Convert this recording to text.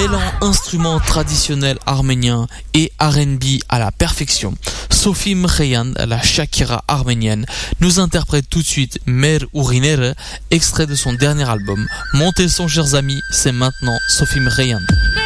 Mélange instruments traditionnels arméniens et R&B à la perfection. Sophie Mkheyan, la Shakira arménienne, nous interprète tout de suite Mer Urinere, extrait de son dernier album. Montez le son, chers amis, c'est maintenant Sophie Mkheyan.